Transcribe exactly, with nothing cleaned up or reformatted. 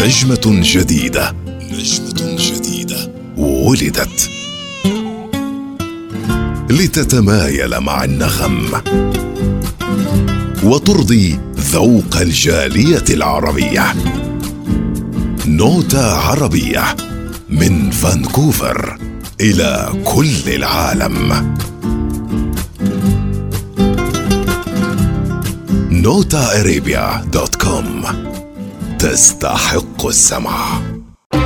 نجمة جديدة نجمة جديدة ولدت لتتمايل مع النغم وترضي ذوق الجالية العربية. نوتة عربية من فانكوفر إلى كل العالم. نوتا أرابيا دوت كوم تستحق السمع.